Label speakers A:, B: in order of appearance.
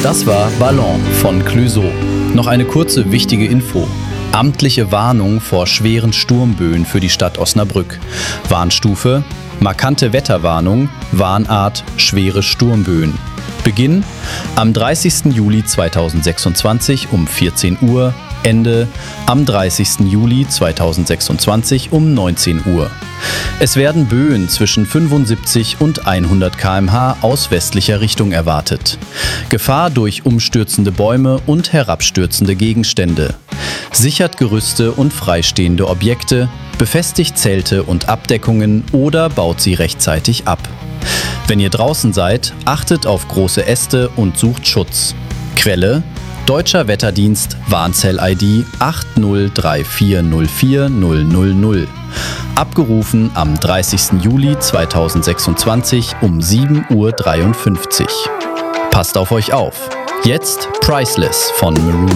A: Das war Ballon von Clouseau. Noch eine kurze wichtige Info. Amtliche Warnung vor schweren Sturmböen für die Stadt Osnabrück. Warnstufe: markante Wetterwarnung, Warnart schwere Sturmböen. Beginn am 30. Juli 2026 um 14 Uhr, Ende am 30. Juli 2026 um 19 Uhr. Es werden Böen zwischen 75 und 100 km/h aus westlicher Richtung erwartet. Gefahr durch umstürzende Bäume und herabstürzende Gegenstände. Sichert Gerüste und freistehende Objekte, befestigt Zelte und Abdeckungen oder baut sie rechtzeitig ab. Wenn ihr draußen seid, achtet auf große Äste und sucht Schutz. Quelle: Deutscher Wetterdienst, Warnzell-ID 803404000. Abgerufen am 30. Juli 2026 um 7:53 Uhr. Passt auf euch auf. Jetzt Priceless von Maroon